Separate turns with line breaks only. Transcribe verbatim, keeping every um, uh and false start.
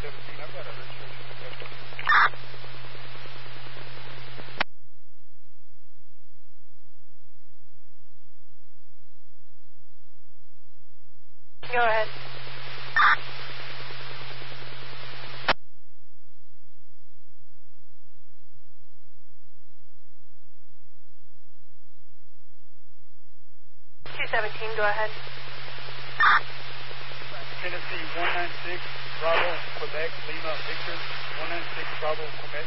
seventeen, I've got a registration pickup.
Go ahead. two seventeen, go ahead.
Tennessee one nine six, Bravo, Quebec, Lima, Victor, one nine six, Bravo, Quebec.